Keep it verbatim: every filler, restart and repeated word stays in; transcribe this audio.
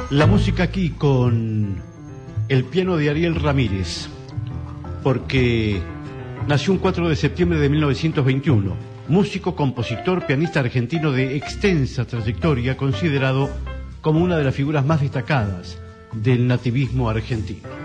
La música aquí con el piano de Ariel Ramírez, porque nació un cuatro de septiembre de mil novecientos veintiuno, músico, compositor, pianista argentino de extensa trayectoria, considerado como una de las figuras más destacadas del nativismo argentino.